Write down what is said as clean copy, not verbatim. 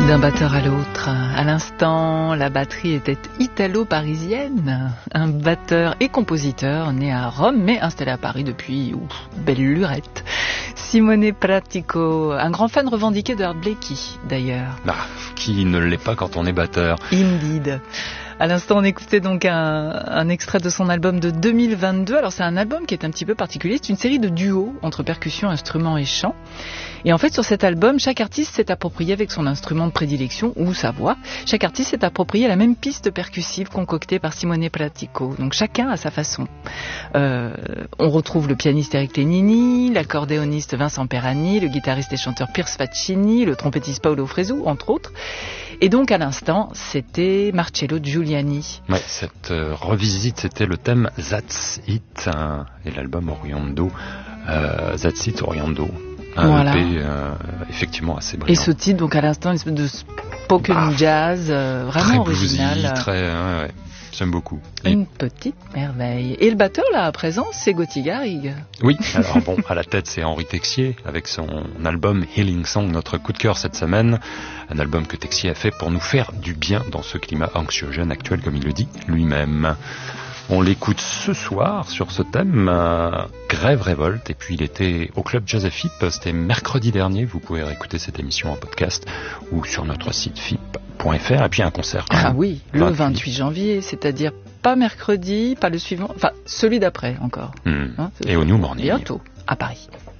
D'un batteur à l'autre. À l'instant, la batterie était italo-parisienne. Un batteur et compositeur né à Rome, mais installé à Paris depuis belle lurette. Simone Pratico, un grand fan revendiqué de Art Blakey, d'ailleurs. Qui ne l'est pas quand on est batteur. Indeed. À l'instant, on écoutait donc un extrait de son album de 2022. Alors, c'est un album qui est un petit peu particulier. C'est une série de duos entre percussions, instruments et chants. Et en fait, sur cet album, chaque artiste s'est approprié avec son instrument de prédilection ou sa voix. Chaque artiste s'est approprié la même piste percussive concoctée par Simone Pratico. Donc, chacun à sa façon. On retrouve le pianiste Eric Lenini, l'accordéoniste Vincent Perani, le guitariste et chanteur Piers Faccini, le trompettiste Paolo Fresu, entre autres. Et donc, à l'instant, c'était Marcello Giuliani. Ouais, cette revisite, c'était le thème That's It, et l'album Oriando. That's It, Oriando. Un EP effectivement assez brillant. Et ce titre, donc à l'instant, une espèce de spoken jazz, vraiment très original. Bluesy, très, ouais. J'aime beaucoup. Une petite merveille. Et le batteur, là, à présent, c'est Gauthier Garrigue. Oui, alors bon, à la tête, c'est Henri Texier, avec son album Healing Song, notre coup de cœur cette semaine. Un album que Texier a fait pour nous faire du bien dans ce climat anxiogène actuel, comme il le dit lui-même. On l'écoute ce soir sur ce thème, Grève Révolte, et puis il était au Club Jazz FIP, c'était mercredi dernier, vous pouvez réécouter cette émission en podcast ou sur notre site fip.fr, et puis un concert. Oui, le 28 janvier, c'est-à-dire pas mercredi, pas le suivant, enfin celui d'après encore. Et au New Morning. Bientôt, à Paris.